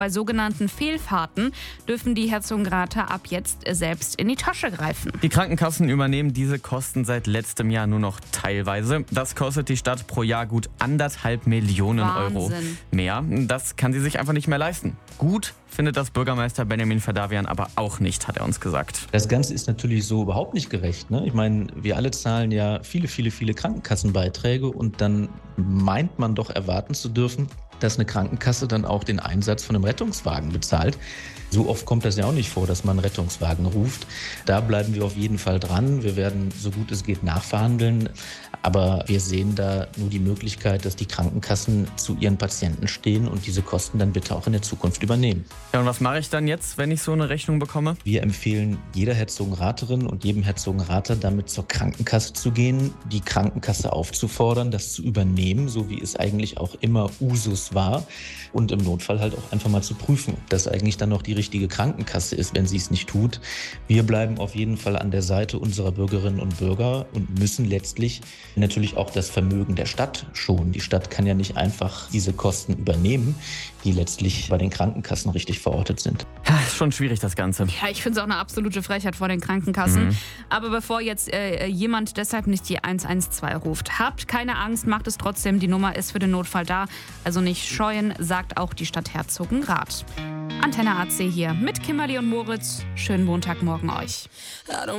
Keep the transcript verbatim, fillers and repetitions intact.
Bei sogenannten Fehlfahrten dürfen die Herzogenrather ab jetzt selbst in die Tasche greifen. Die Krankenkassen übernehmen diese Kosten seit letztem Jahr nur noch teilweise. Das kostet die Stadt pro Jahr gut anderthalb Millionen Wahnsinn. Euro mehr. Das kann sie sich einfach nicht mehr leisten. Gut findet das Bürgermeister Benjamin Verdavian aber auch nicht, hat er uns gesagt. Das Ganze ist natürlich so überhaupt nicht gerecht. Ne? Ich meine, wir alle zahlen ja viele, viele, viele Krankenkassenbeiträge und dann meint man doch erwarten zu dürfen, dass eine Krankenkasse dann auch den Einsatz von einem Rettungswagen bezahlt. So oft kommt das ja auch nicht vor, dass man einen Rettungswagen ruft. Da bleiben wir auf jeden Fall dran. Wir werden, so gut es geht, nachverhandeln. Aber wir sehen da nur die Möglichkeit, dass die Krankenkassen zu ihren Patienten stehen und diese Kosten dann bitte auch in der Zukunft übernehmen. Ja, und was mache ich dann jetzt, wenn ich so eine Rechnung bekomme? Wir empfehlen jeder Herzogenratherin und jedem Herzogenrather damit zur Krankenkasse zu gehen, die Krankenkasse aufzufordern, das zu übernehmen, so wie es eigentlich auch immer Usus war. Und im Notfall halt auch einfach mal zu prüfen, ob das eigentlich dann noch die richtige Krankenkasse ist, wenn sie es nicht tut. Wir bleiben auf jeden Fall an der Seite unserer Bürgerinnen und Bürger und müssen letztlich natürlich auch das Vermögen der Stadt schonen. Die Stadt kann ja nicht einfach diese Kosten übernehmen, die letztlich bei den Krankenkassen richtig verortet sind. Ja, ist schon schwierig, das Ganze. Ja, ich finde es auch eine absolute Frechheit vor den Krankenkassen. Mhm. Aber bevor jetzt äh, jemand deshalb nicht die eins eins zwei ruft, habt keine Angst, macht es trotzdem. Die Nummer ist für den Notfall da. Also nicht scheuen, sagt auch die Stadt Herzogenrath. Antenne A C hier mit Kimberly und Moritz. Schönen Montagmorgen euch.